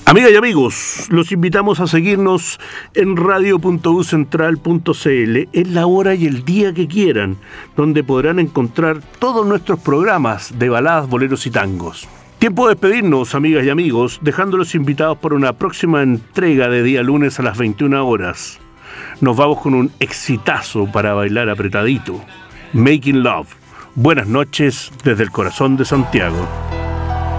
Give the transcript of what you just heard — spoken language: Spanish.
Amigas y amigos, los invitamos a seguirnos en radio.ucentral.cl en la hora y el día que quieran, donde podrán encontrar todos nuestros programas de baladas, boleros y tangos. Tiempo de despedirnos, amigas y amigos, dejándolos invitados para una próxima entrega de día lunes a las 21 horas. Nos vamos con un exitazo para bailar apretadito. Making Love. Buenas noches desde el corazón de Santiago.